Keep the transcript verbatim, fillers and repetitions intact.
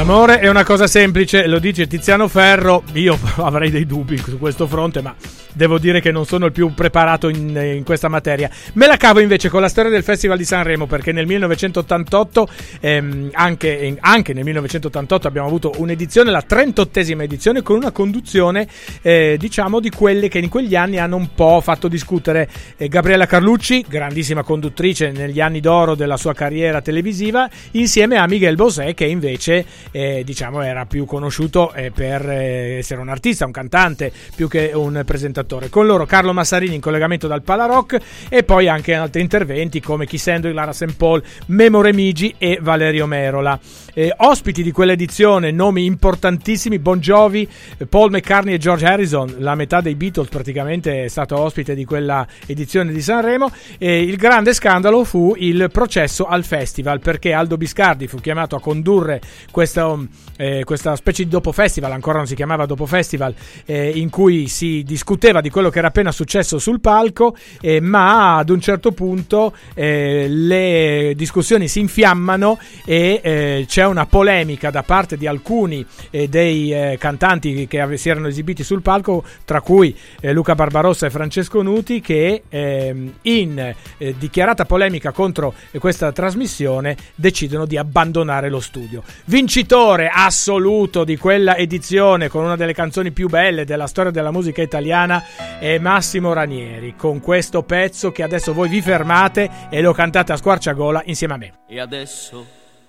L'amore è una cosa semplice, lo dice Tiziano Ferro. Io avrei dei dubbi su questo fronte, ma devo dire che non sono il più preparato in, in questa materia. Me la cavo invece con la storia del Festival di Sanremo, perché nel millenovecentottantotto, ehm, anche, anche nel millenovecentottantotto abbiamo avuto un'edizione, la trentottesima edizione, con una conduzione eh, diciamo di quelle che in quegli anni hanno un po' fatto discutere. eh, Gabriella Carlucci, grandissima conduttrice negli anni d'oro della sua carriera televisiva, insieme a Miguel Bosé, che invece eh, diciamo era più conosciuto eh, per eh, essere un artista, un cantante, più che un presentatore. Con loro Carlo Massarini in collegamento dal Palarock, e poi anche altri interventi come Chi Sendo, Lara Saint Paul, Memo Remigi e Valerio Merola. Eh, ospiti di quell'edizione, nomi importantissimi: Bon Jovi, Paul McCartney e George Harrison. La metà dei Beatles praticamente è stato ospite di quella edizione di Sanremo. E il grande scandalo fu il processo al festival, perché Aldo Biscardi fu chiamato a condurre questa, eh, questa specie di dopo festival, ancora non si chiamava dopo festival, eh, in cui si discuteva di quello che era appena successo sul palco, eh, ma ad un certo punto eh, le discussioni si infiammano e eh, c'è una polemica da parte di alcuni eh, dei eh, cantanti che ave- si erano esibiti sul palco, tra cui eh, Luca Barbarossa e Francesco Nuti, che eh, in eh, dichiarata polemica contro eh, questa trasmissione decidono di abbandonare lo studio. Vincitore assoluto di quella edizione, con una delle canzoni più belle della storia della musica italiana, è Massimo Ranieri, con questo pezzo che adesso voi vi fermate e lo cantate a squarciagola insieme a me. E adesso